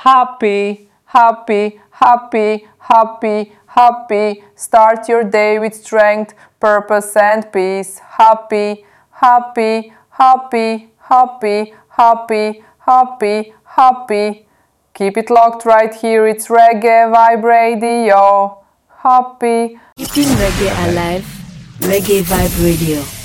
Happy, happy, happy, happy, happy. Start your day with strength, purpose, and peace. Happy, happy, happy, happy, happy, happy, happy. Keep it locked right here. It's Reggae Vibe Radio. Happy. Keeping reggae alive, Reggae Vibe Radio.